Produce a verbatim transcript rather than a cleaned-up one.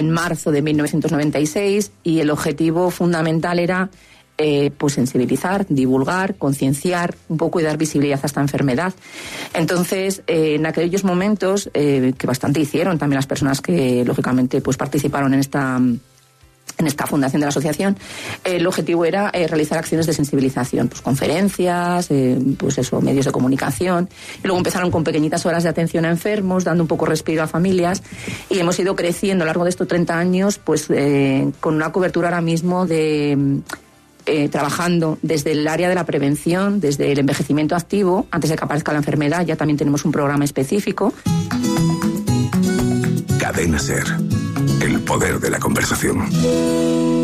en marzo de mil novecientos noventa y seis y el objetivo fundamental era Eh, pues sensibilizar, divulgar, concienciar un poco y dar visibilidad a esta enfermedad. Entonces, eh, en aquellos momentos, eh, que bastante hicieron también las personas que, lógicamente, pues participaron en esta... en esta fundación de la asociación, eh, el objetivo era eh, realizar acciones de sensibilización, pues conferencias, eh, pues eso, medios de comunicación, y luego empezaron con pequeñitas horas de atención a enfermos, dando un poco respiro a familias, y hemos ido creciendo a lo largo de estos treinta años, pues eh, con una cobertura ahora mismo de... Eh, trabajando desde el área de la prevención, desde el envejecimiento activo, antes de que aparezca la enfermedad, ya también tenemos un programa específico. Cadena SER, el poder de la conversación.